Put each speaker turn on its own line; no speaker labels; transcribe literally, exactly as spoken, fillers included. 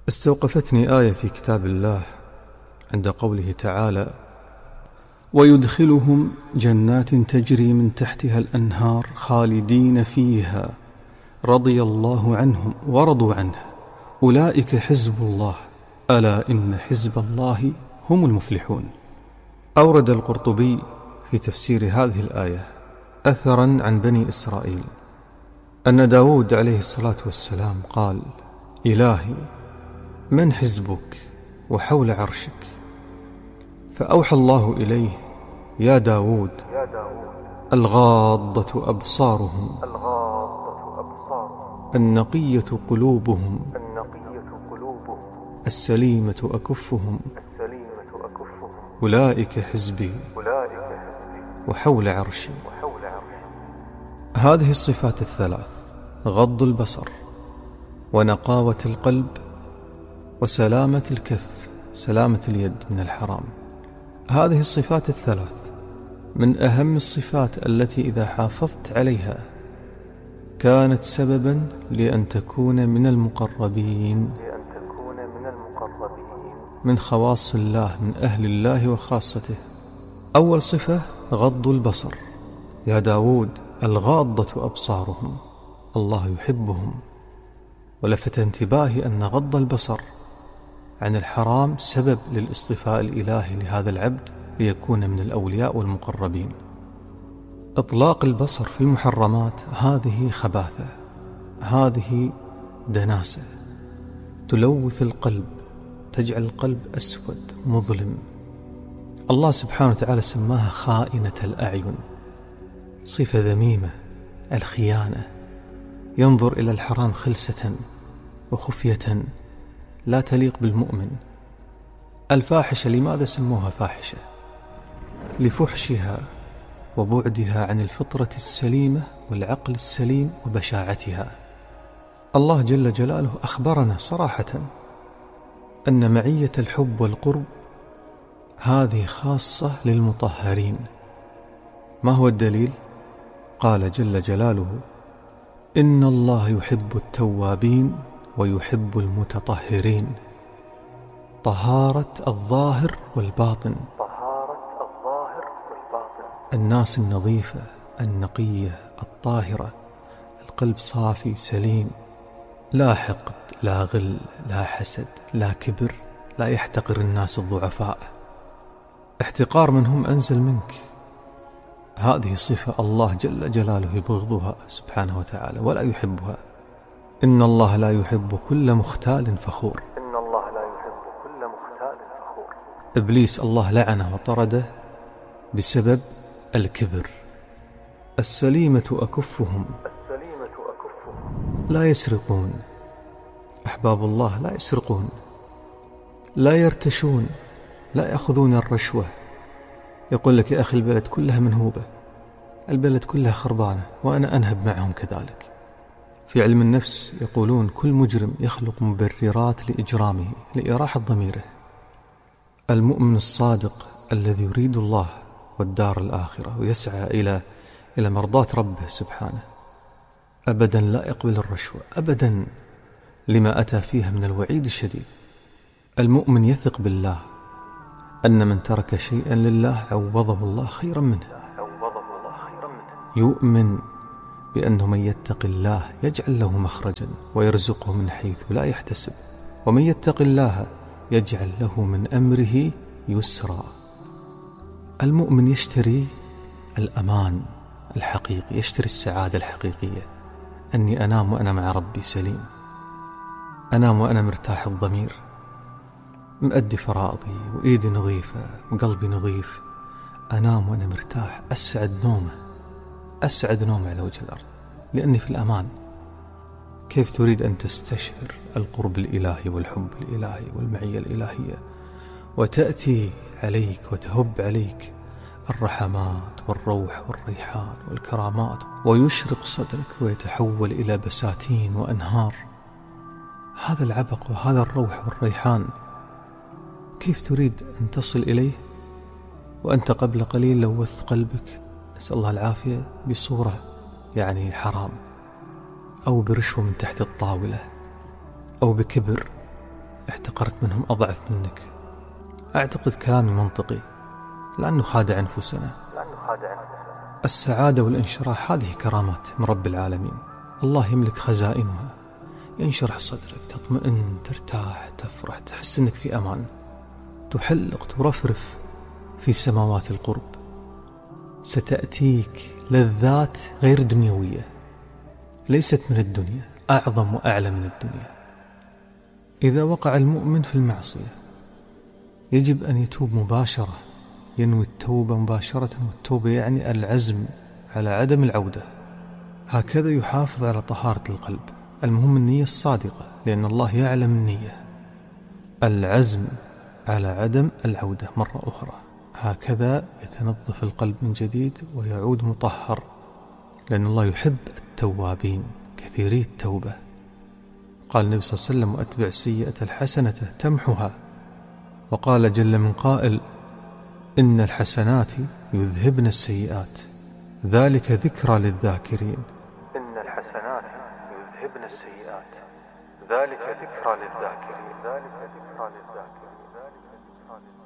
استوقفتني آية في كتاب الله عند قوله تعالى: ويدخلهم جنات تجري من تحتها الأنهار خالدين فيها رضي الله عنهم ورضوا عنه أولئك حزب الله ألا إن حزب الله هم المفلحون. أورد القرطبي في تفسير هذه الآية أثرا عن بني إسرائيل أن داود عليه الصلاة والسلام قال: إلهي من حزبك وحول عرشك؟ فأوحى الله إليه: يا داود الغاضة أبصارهم النقية قلوبهم السليمة أكفهم أولئك حزبي وحول عرشي. هذه الصفات الثلاث: غض البصر ونقاوة القلب وسلامة الكف، سلامة اليد من الحرام. هذه الصفات الثلاث من أهم الصفات التي إذا حافظت عليها كانت سببا لأن تكون من المقربين من خواص الله، من أهل الله وخاصته. أول صفة غض البصر. يا داود الغاضة أبصارهم، الله يحبهم. ولفت انتباهي أن غض البصر عن الحرام سبب للاصطفاء الإلهي لهذا العبد ليكون من الأولياء والمقربين. إطلاق البصر في المحرمات هذه خباثة، هذه دناسة، تلوث القلب، تجعل القلب أسود مظلم. الله سبحانه وتعالى سماها خائنة الأعين، صفة ذميمة، الخيانة. ينظر إلى الحرام خلسة وخفية لا تليق بالمؤمن. الفاحشة لماذا سموها فاحشة؟ لفحشها وبعدها عن الفطرة السليمة والعقل السليم وبشاعتها. الله جل جلاله أخبرنا صراحة أن معية الحب والقرب هذه خاصة للمطهرين. ما هو الدليل؟ قال جل جلاله: إن الله يحب التوابين ويحب المتطهرين. طهارة الظاهر والباطن، الناس النظيفة النقية الطاهرة، القلب صافي سليم، لا حقد لا غل لا حسد لا كبر، لا يحتقر الناس الضعفاء، احتقار من هم أنزل منك. هذه صفة الله جل جلاله يبغضها سبحانه وتعالى ولا يحبها. إن الله لا يحب كل مختال فخور. إن الله لا يحب كل مختال فخور. إبليس الله لعنه وطرده بسبب الكبر. السليمة أكفهم، لا يسرقون. أحباب الله لا يسرقون، لا يرتشون، لا يأخذون الرشوة. يقول لك: يا أخي البلد كلها منهوبة، البلد كلها خربانة، وأنا أنهب معهم كذلك. في علم النفس يقولون: كل مجرم يخلق مبررات لإجرامه لإراحة ضميره. المؤمن الصادق الذي يريد الله والدار الآخرة ويسعى إلى إلى مرضاة ربه سبحانه أبدا لا يقبل الرشوة أبدا، لما أتى فيها من الوعيد الشديد. المؤمن يثق بالله أن من ترك شيئا لله عوضه الله خيرا منه. يؤمن بأنه من يتق الله يجعل له مخرجا ويرزقه من حيث لا يحتسب، ومن يتق الله يجعل له من أمره يسرا. المؤمن يشتري الأمان الحقيقي، يشتري السعادة الحقيقية، أني أنام وأنا مع ربي سليم، أنام وأنا مرتاح الضمير، مؤدي فرائضي وإيدي نظيفة وقلبي نظيف، أنام وأنا مرتاح، أسعد نومه، أسعد نوم على وجه الأرض، لأني في الأمان. كيف تريد أن تستشعر القرب الإلهي والحب الإلهي والمعية الإلهية وتأتي عليك وتهب عليك الرحمات والروح والريحان والكرامات ويشرق صدرك ويتحول إلى بساتين وأنهار؟ هذا العبق وهذا الروح والريحان كيف تريد أن تصل إليه وأنت قبل قليل لوث قلبك، نسأل الله العافية، بصورة يعني حرام، أو برشوة من تحت الطاولة، أو بكبر، احتقرت منهم أضعف منك. أعتقد كلامي منطقي لأنه خادع أنفسنا. السعادة والانشراح هذه كرامات من رب العالمين، الله يملك خزائنها. ينشرح صدرك، تطمئن، ترتاح، تفرح، تحس أنك في أمان، تحلق، ترفرف في سماوات القرب. ستأتيك لذات غير دنيوية، ليست من الدنيا، أعظم وأعلى من الدنيا. إذا وقع المؤمن في المعصية يجب أن يتوب مباشرة، ينوي التوبة مباشرة، والتوبة يعني العزم على عدم العودة. هكذا يحافظ على طهارة القلب. المهم النية الصادقة، لأن الله يعلم النية. العزم على عدم العودة مرة أخرى، هكذا يتنظف القلب من جديد ويعود مطهر، لأن الله يحب التوابين كثيري التوبة. قال النبي صلى الله عليه وسلم: وأتبع السيئة الحسنة تمحها. وقال جل من قائل: إن الحسنات يذهبن السيئات ذلك ذكرى للذاكرين. إن الحسنات يذهبن السيئات ذلك ذكرى للذاكرين. ذلك ذكرى للذاكرين.